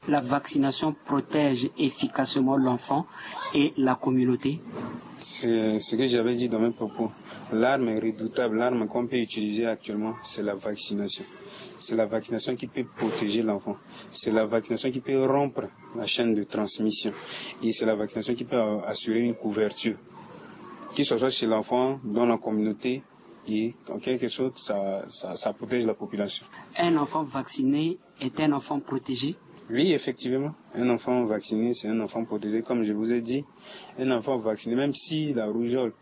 la vaccination protège efficacement l'enfant et la communauté? C'est ce que j'avais dit dans mes propos. L'arme est redoutable, l'arme qu'on peut utiliser actuellement, c'est la vaccination. C'est la vaccination qui peut protéger l'enfant. C'est la vaccination qui peut rompre la chaîne de transmission. Et c'est la vaccination qui peut assurer une couverture, qu'il soit chez l'enfant, dans la communauté, et en quelque sorte, ça protège la population. Un enfant vacciné est un enfant protégé? Oui, effectivement. Un enfant vacciné, c'est un enfant protégé. Comme je vous ai dit, un enfant vacciné, même si la rougeole,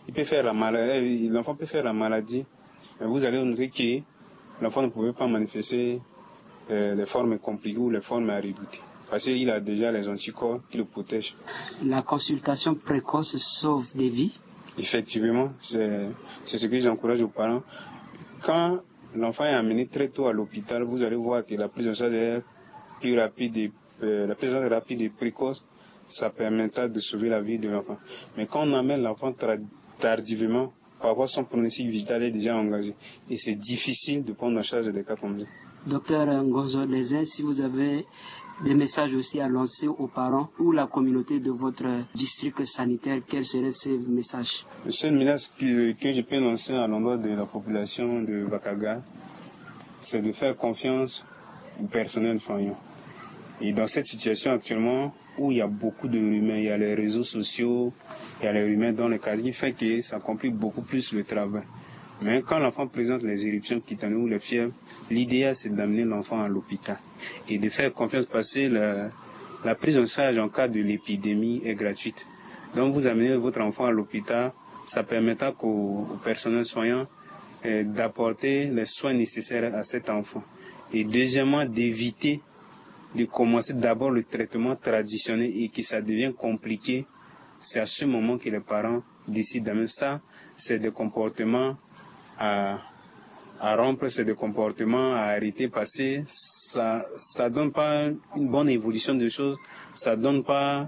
l'enfant peut faire la maladie, mais vous allez noter que l'enfant ne pouvait pas manifester les formes compliquées ou les formes à redouter, parce qu'il a déjà les anticorps qui le protègent. La consultation précoce sauve des vies? Effectivement, c'est ce que j'encourage aux parents. Quand l'enfant est amené très tôt à l'hôpital, vous allez voir que la prise en charge est plus rapide la prise en charge rapide et précoce, ça permettra de sauver la vie de l'enfant. Mais quand on amène l'enfant tardivement, parfois son pronostic vital est déjà engagé. Et c'est difficile de prendre en charge des cas comme ça. Docteur Ngonzo Lesin, si vous avez des messages aussi à lancer aux parents ou la communauté de votre district sanitaire, quels seraient ces messages? Le seul message que je peux lancer à l'endroit de la population de Bakaga, c'est de faire confiance au personnel soignant. Et dans cette situation actuellement, où il y a beaucoup de rumeurs, il y a les réseaux sociaux, il y a les rumeurs dans les cas, qui fait que ça complique beaucoup plus le travail. Mais quand l'enfant présente les éruptions cutanées ou les fièvres, l'idéal c'est d'amener l'enfant à l'hôpital et de faire confiance parce que la prise en charge en cas de l'épidémie est gratuite. Donc vous amenez votre enfant à l'hôpital, ça permettra au personnel soignant d'apporter les soins nécessaires à cet enfant. Et deuxièmement, d'éviter de commencer d'abord le traitement traditionnel et que ça devient compliqué. C'est à ce moment que les parents décident d'amener ça. C'est des comportements à rompre, c'est des comportements à arrêter parce que ça donne pas une bonne évolution des choses, ça donne pas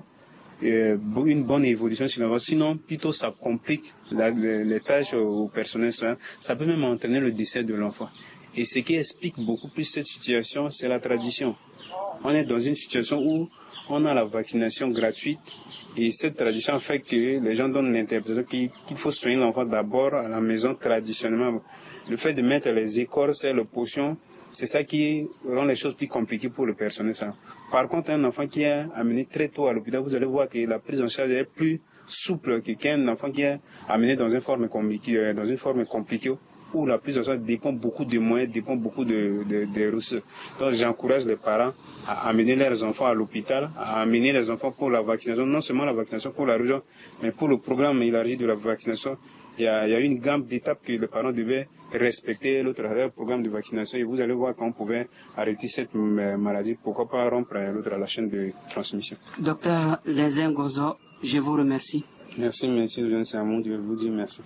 une bonne évolution chez l'enfant. Sinon, plutôt ça complique les tâches au personnel soignant. Ça peut même entraîner le décès de l'enfant. Et ce qui explique beaucoup plus cette situation, c'est la tradition. On est dans une situation où on a la vaccination gratuite et cette tradition fait que les gens donnent l'interprétation qu'il faut soigner l'enfant d'abord à la maison traditionnellement. Le fait de mettre les écorces et les potions, c'est ça qui rend les choses plus compliquées pour le personnel. Par contre, un enfant qui est amené très tôt à l'hôpital, vous allez voir que la prise en charge est plus souple qu'un enfant qui est amené dans une forme compliquée, où la prise en charge dépend beaucoup de moyens, dépend beaucoup de ressources. Donc j'encourage les parents à amener leurs enfants à l'hôpital, à amener les enfants pour la vaccination, non seulement la vaccination pour la rougeole, mais pour le programme élargi de la vaccination. Il y a une gamme d'étapes que les parents devaient respecter le programme de vaccination et vous allez voir qu'on pouvait arrêter cette maladie, pourquoi pas rompre la chaîne de transmission. Docteur Lesin Ngonzo, je vous remercie. Merci, monsieur, c'est à moi de vous dire merci.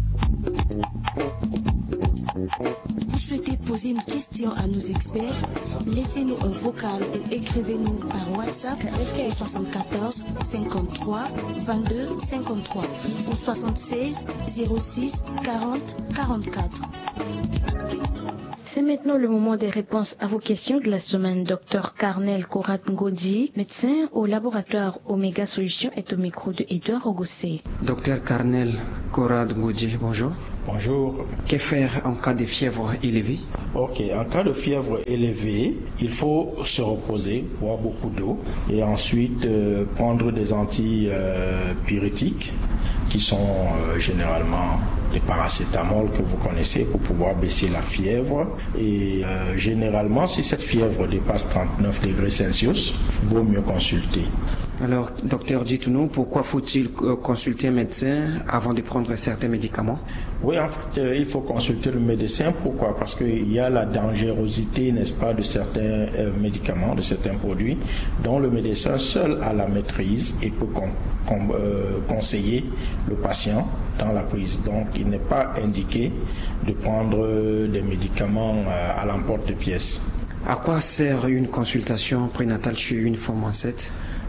Vous souhaitez poser une question à nos experts? Laissez-nous un vocal ou écrivez-nous par WhatsApp au 74 53 22 53 ou 76 06 40 44. C'est maintenant le moment des réponses à vos questions de la semaine. Dr Carnel Korat Ngodi, médecin au laboratoire Omega Solutions, est au micro de Edouard Ogossé. Dr Carnel Korat Ngodi, bonjour. Bonjour. Que faire en cas de fièvre élevée? Ok, en cas de fièvre élevée, il faut se reposer, boire beaucoup d'eau et ensuite prendre des antipyrétiques qui sont généralement des paracétamol que vous connaissez pour pouvoir baisser la fièvre. Et généralement, si cette fièvre dépasse 39 degrés Celsius, il vaut mieux consulter. Alors, docteur, dites-nous, pourquoi faut-il consulter un médecin avant de prendre certains médicaments? Oui, en fait, il faut consulter le médecin. Pourquoi? Parce qu'il y a la dangerosité, n'est-ce pas, de certains médicaments, de certains produits, dont le médecin seul a la maîtrise et peut conseiller le patient dans la prise. Donc, il n'est pas indiqué de prendre des médicaments à l'emporte-pièce. À quoi sert une consultation prénatale chez une femme enceinte?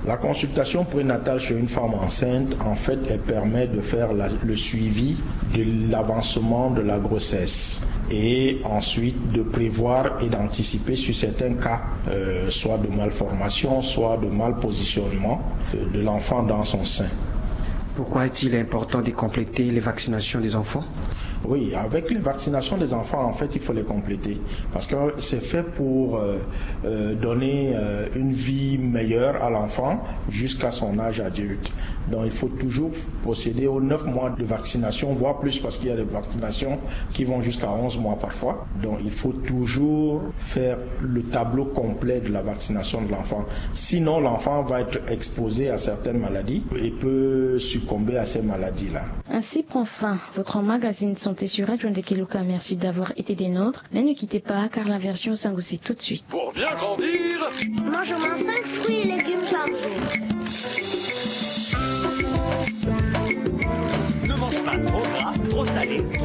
La consultation prénatale chez une femme enceinte, en fait, elle permet de faire le suivi de l'avancement de la grossesse et ensuite de prévoir et d'anticiper sur certains cas, soit de malformation, soit de malpositionnement de l'enfant dans son sein. Pourquoi est-il important de compléter les vaccinations des enfants? Oui, avec les vaccinations des enfants, en fait, il faut les compléter parce que c'est fait pour donner une vie meilleure à l'enfant jusqu'à son âge adulte. Donc, il faut toujours procéder aux 9 mois de vaccination, voire plus parce qu'il y a des vaccinations qui vont jusqu'à 11 mois parfois. Donc, il faut toujours faire le tableau complet de la vaccination de l'enfant. Sinon, l'enfant va être exposé à certaines maladies et peut succomber à ces maladies-là. Ainsi prend fin votre magazine Santé sur Radio Ndekeluka. Merci d'avoir été des nôtres. Mais ne quittez pas car la version s'engousit tout de suite. Pour bien grandir, mange au moins 5 fruits et légumes par jour. Ne mange pas trop gras, trop salé,